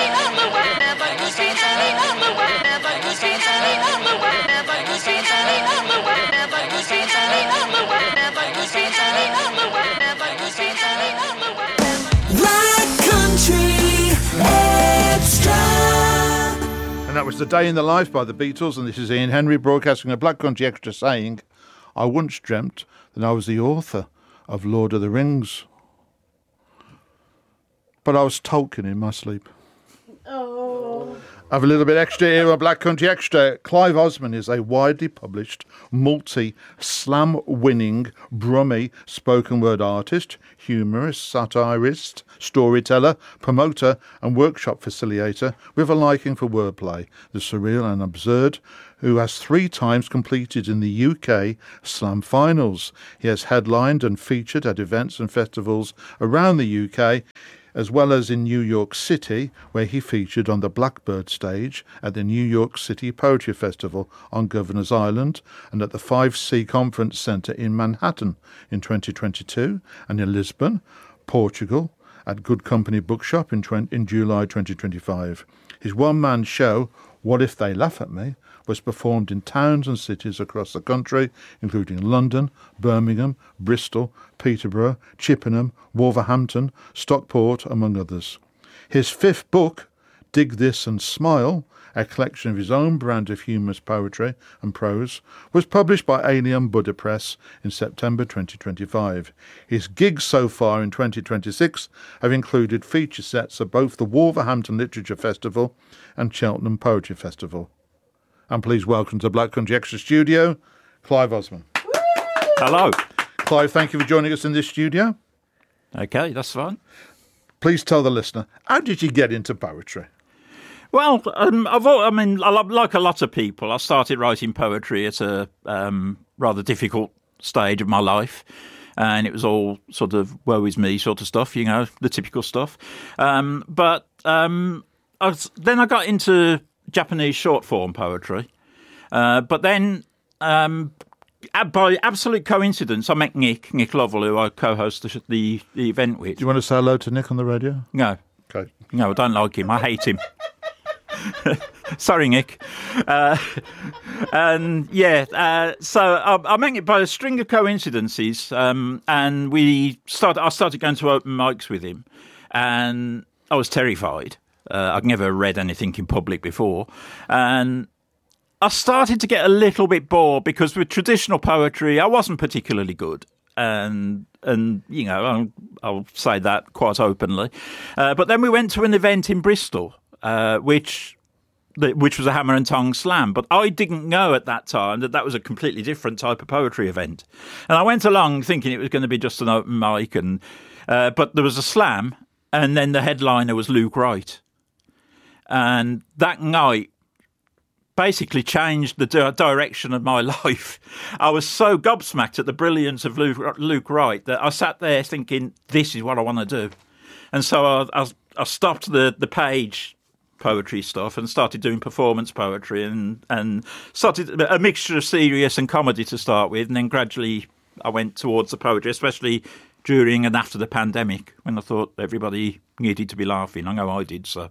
And that was The Day in the Life by the Beatles, and this is Ian Henry broadcasting a Black Country Extra saying, I once dreamt that I was the author of Lord of the Rings, but I was Tolkien in my sleep. Oh. Have a little bit extra here on Black Country Extra. Clive Osmond is a widely published, multi-slam-winning Brummie spoken word artist, humorist, satirist, storyteller, promoter and workshop facilitator with a liking for wordplay, the surreal and absurd, who has 3 times competed in the UK Slam Finals. He has headlined and featured at events and festivals around the UK, as well as in New York City, where he featured on the Blackbird stage at the New York City Poetry Festival on Governor's Island and at the 5C Conference Centre in Manhattan in 2022, and in Lisbon, Portugal, at Good Company Bookshop in July 2025. His one-man show, What If They Laugh at Me?, was performed in towns and cities across the country, including London, Birmingham, Bristol, Peterborough, Chippenham, Wolverhampton, Stockport, among others. His 5th book, Dig This and Smile, a collection of his own brand of humorous poetry and prose, was published by Alien Buddha Press in September 2025. His gigs so far in 2026 have included feature sets at both the Wolverhampton Literature Festival and Cheltenham Poetry Festival. And please welcome to Black Country Extra Studio, Clive Osmond. Hello. Clive, thank you for joining us in this studio. Okay, that's fine. Please tell the listener, how did you get into poetry? Well, like a lot of people, I started writing poetry at a rather difficult stage of my life. And it was all sort of woe is me sort of stuff, you know, the typical stuff. Then I got into Japanese short form poetry. But then, by absolute coincidence, I met Nick Lovell, who I co-host the event with. Do you want to say hello to Nick on the radio? No. Okay. No, I don't like him. I hate him. Sorry, Nick. So I met it by a string of coincidences, and I started going to open mics with him, and I was terrified. I'd never read anything in public before, and I started to get a little bit bored because with traditional poetry, I wasn't particularly good. And you know, I'll say that quite openly. But then we went to an event in Bristol, which was a hammer and tongs slam. But I didn't know at that time that was a completely different type of poetry event. And I went along thinking it was going to be just an open mic, but there was a slam, and then the headliner was Luke Wright. And that night basically changed the direction of my life. I was so gobsmacked at the brilliance of Luke Wright that I sat there thinking, this is what I want to do. And so I stopped the page poetry stuff and started doing performance poetry and started a mixture of serious and comedy to start with. And then gradually I went towards the poetry, especially during and after the pandemic when I thought everybody needed to be laughing. I know I did, so...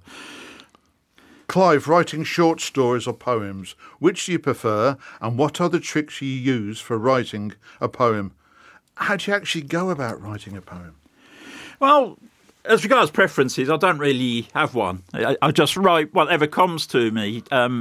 Clive, writing short stories or poems, which do you prefer, and what are the tricks you use for writing a poem? How do you actually go about writing a poem? Well, as regards preferences, I don't really have one. I just write whatever comes to me.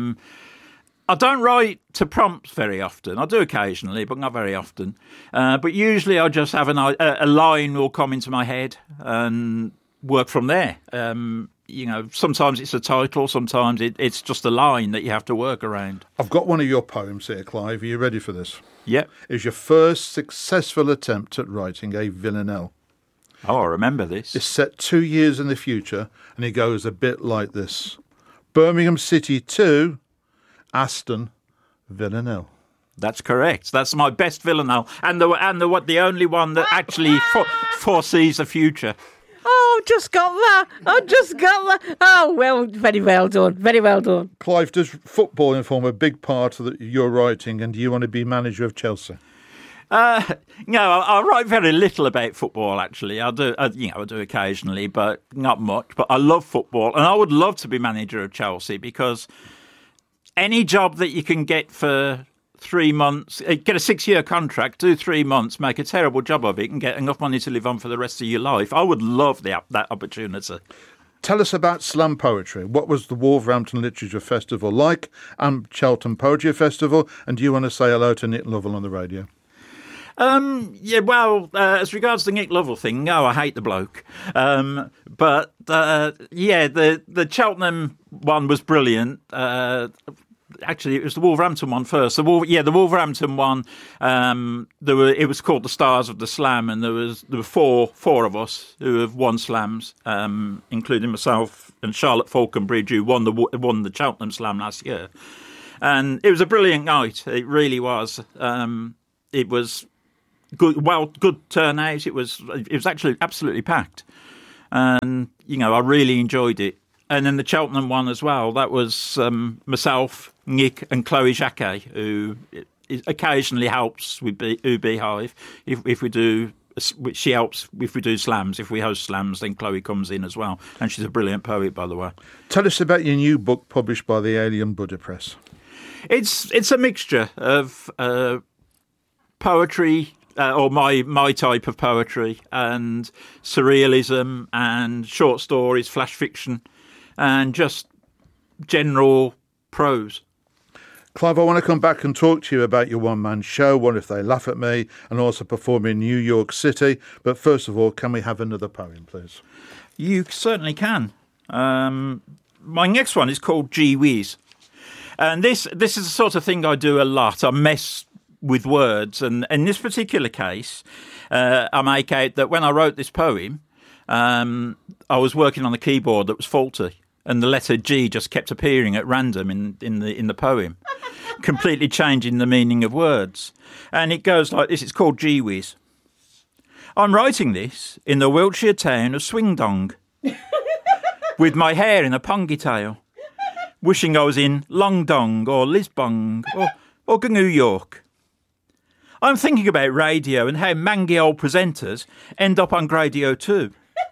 I don't write to prompts very often. I do occasionally, but not very often. But usually I just have a line will come into my head and work from there. You know, sometimes it's a title, sometimes it's just a line that you have to work around. I've got one of your poems here, Clive. Are you ready for this? Yep. It's your first successful attempt at writing a villanelle. Oh, I remember this. It's set 2 years in the future, and it goes a bit like this. Birmingham City 2, Aston Villanelle. That's correct. That's my best villanelle, and the only one that actually foresees the future. Oh, just got that. Oh, well, very well done. Very well done. Clive, does footballing form a big part of your writing, and do you want to be manager of Chelsea? No, I write very little about football. Actually, I do occasionally, but not much. But I love football, and I would love to be manager of Chelsea because any job that you can get for 3 months, get a 6-year contract, do 3 months, make a terrible job of it, and get enough money to live on for the rest of your life. I would love that opportunity. Tell us about slam poetry. What was the Wolverhampton Literature Festival like, and Cheltenham Poetry Festival? And do you want to say hello to Nick Lovell on the radio? As regards the Nick Lovell thing, no, I hate the bloke. The Cheltenham one was brilliant. Actually, it was the Wolverhampton one first. The Wolverhampton one. It was called the Stars of the Slam, and there were four of us who have won slams, including myself and Charlotte Falconbridge, who won the Cheltenham Slam last year. And it was a brilliant night. It really was. It was good turnout. It was actually absolutely packed, and I really enjoyed it. And then the Cheltenham one as well. That was myself, Nick, and Chloe Jacquet, who occasionally helps with Beehive. If we do, she helps if we do slams. If we host slams, then Chloe comes in as well, and she's a brilliant poet, by the way. Tell us about your new book published by the Alien Buddha Press. It's a mixture of poetry. Or my type of poetry, and surrealism, and short stories, flash fiction, and just general prose. Clive, I want to come back and talk to you about your one-man show, What If They Laugh at Me, and also perform in New York City. But first of all, can we have another poem, please? You certainly can. My next one is called Gee Whiz. And this is the sort of thing I do a lot. I mess with words, and in this particular case, I make out that when I wrote this poem, I was working on a keyboard that was faulty, and the letter G just kept appearing at random in the poem, completely changing the meaning of words. And it goes like this. It's called Gee Whiz. I'm writing this in the Wiltshire town of Swingdong, with my hair in a ponytail, wishing I was in Longdong or Lisbon or New York. I'm thinking about radio and how mangy old presenters end up on Gradio too.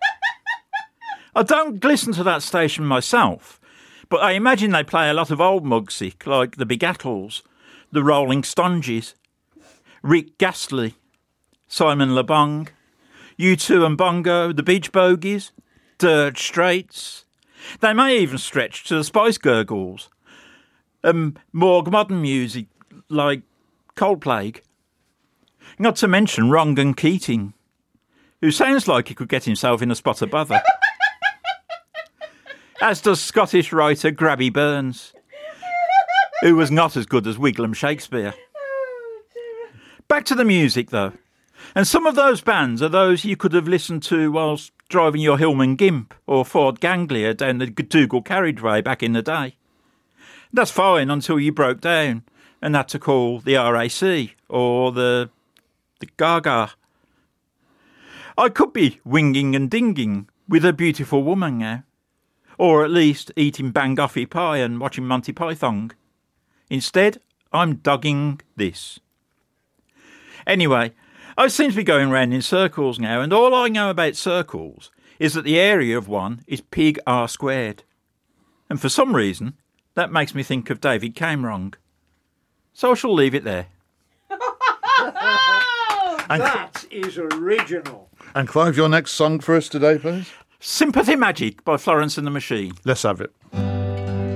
I don't listen to that station myself, but I imagine they play a lot of old music like the Big Attles, the Rolling Stonges, Rick Astley, Simon Le Bon, U2 and Bongo, the Beach Bogies, Dirge Straits. They may even stretch to the Spice Girls, more modern music like Coldplay. Not to mention Rongan Keating, who sounds like he could get himself in a spot of bother. As does Scottish writer Grabby Burns, who was not as good as Wiglum Shakespeare. Back to the music, though. And some of those bands are those you could have listened to whilst driving your Hillman Gimp or Ford Ganglia down the Dougal carriageway back in the day. That's fine until you broke down and had to call the RAC or the Gaga. I could be winging and dinging with a beautiful woman now, or at least eating Bangoffi pie and watching Monty Python. Instead, I'm dogging this. Anyway, I seem to be going round in circles now, and all I know about circles is that the area of one is pi r squared. And for some reason, that makes me think of David Cameron. So I shall leave it there. That is original. And Clive, your next song for us today, please? Sympathy Magic by Florence and the Machine. Let's have it.